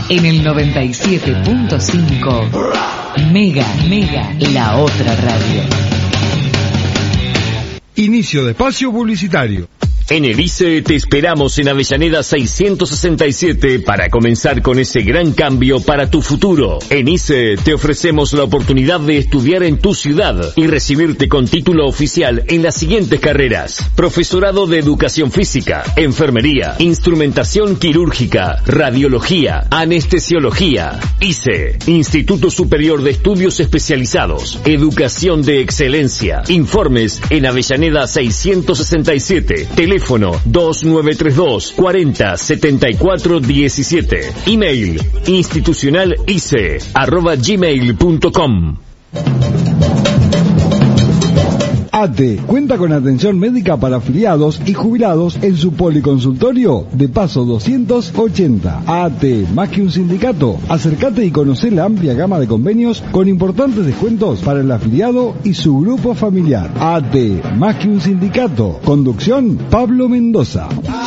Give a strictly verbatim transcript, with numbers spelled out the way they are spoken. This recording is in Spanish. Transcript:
En el noventa y siete punto cinco, Mega, Mega, la otra radio. Inicio de espacio publicitario. En el I C E te esperamos en Avellaneda seiscientos sesenta y siete para comenzar con ese gran cambio para tu futuro. En I C E te ofrecemos la oportunidad de estudiar en tu ciudad y recibirte con título oficial en las siguientes carreras: profesorado de educación física, enfermería, instrumentación quirúrgica, radiología, anestesiología. I C E, Instituto Superior de Estudios Especializados, Educación de Excelencia. Informes en Avellaneda seiscientos sesenta y siete, teléfono dos nueve tres dos, cuarenta, setenta y cuatro diecisiete. Email institucionalice arroba gmail punto com. A T E cuenta con atención médica para afiliados y jubilados en su policonsultorio de Paso doscientos ochenta. A T E, más que un sindicato, acércate y conoce la amplia gama de convenios con importantes descuentos para el afiliado y su grupo familiar. A T E, más que un sindicato. Conducción, Pablo Mendoza.